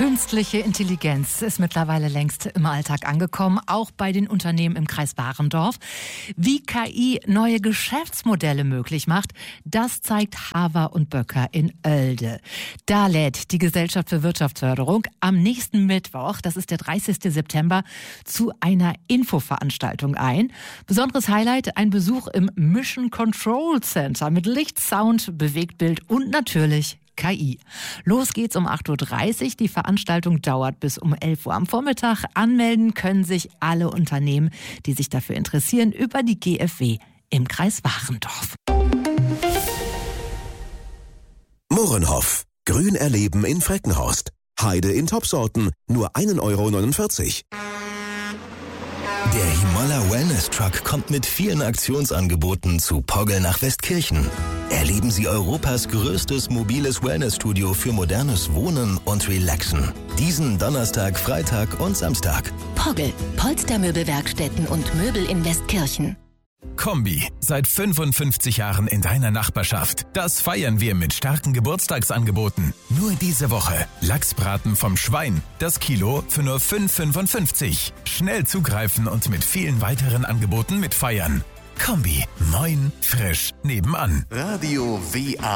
Künstliche Intelligenz ist mittlerweile längst im Alltag angekommen, auch bei den Unternehmen im Kreis Warendorf. Wie KI neue Geschäftsmodelle möglich macht, das zeigt Haver und Böcker in Oelde. Da lädt die Gesellschaft für Wirtschaftsförderung am nächsten Mittwoch, das ist der 30. September, zu einer Infoveranstaltung ein. Besonderes Highlight, ein Besuch im Mission Control Center mit Licht, Sound, Bewegtbild und natürlich KI. Los geht's um 8.30 Uhr. Die Veranstaltung dauert bis um 11 Uhr am Vormittag. Anmelden können sich alle Unternehmen, die sich dafür interessieren, über die GfW im Kreis Warendorf. Mohrenhof. Grün erleben in Freckenhorst. Heide in Topsorten. Nur 1,49 €. Der Himolla Wellness Truck kommt mit vielen Aktionsangeboten zu Poggel nach Westkirchen. Erleben Sie Europas größtes mobiles Wellnessstudio für modernes Wohnen und Relaxen. Diesen Donnerstag, Freitag und Samstag. Poggel, Polstermöbelwerkstätten und Möbel in Westkirchen. Kombi, seit 55 Jahren in deiner Nachbarschaft. Das feiern wir mit starken Geburtstagsangeboten. Nur diese Woche Lachsbraten vom Schwein, das Kilo für nur 5,55 €. Schnell zugreifen und mit vielen weiteren Angeboten mitfeiern. Kombi, moin, frisch, nebenan. Radio WA